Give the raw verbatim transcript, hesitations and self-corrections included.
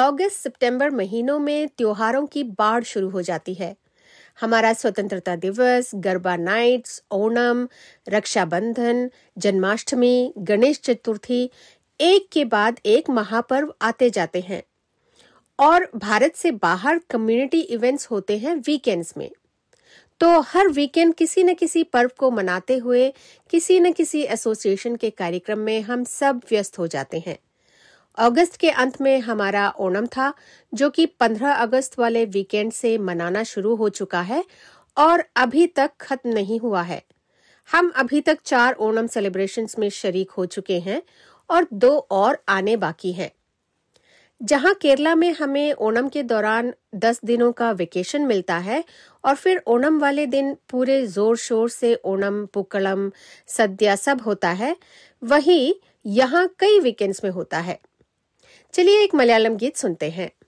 अगस्त सितंबर महीनों में त्योहारों की बाढ़ शुरू हो जाती है। हमारा स्वतंत्रता दिवस, गरबा नाइट्स, ओणम, रक्षाबंधन, जन्माष्टमी, गणेश चतुर्थी एक के बाद एक महापर्व आते जाते हैं और भारत से बाहर कम्युनिटी इवेंट्स होते हैं वीकेंड्स में। तो हर वीकेंड किसी न किसी पर्व को मनाते हुए किसी न किसी एसोसिएशन के कार्यक्रम में हम सब व्यस्त हो जाते हैं। अगस्त के अंत में हमारा ओणम था, जो कि पंद्रह अगस्त वाले वीकेंड से मनाना शुरू हो चुका है और अभी तक खत्म नहीं हुआ है। हम अभी तक चार ओणम सेलिब्रेशंस में शरीक हो चुके हैं और दो और आने बाकी हैं। जहां केरला में हमें ओणम के दौरान दस दिनों का वेकेशन मिलता है और फिर ओणम वाले दिन पूरे जोर शोर से ओणम, पुक्कलम, सद्या सब होता है, वहीं यहाँ कई वीकेंड्स में होता है। चलिए एक मलयालम गीत सुनते हैं।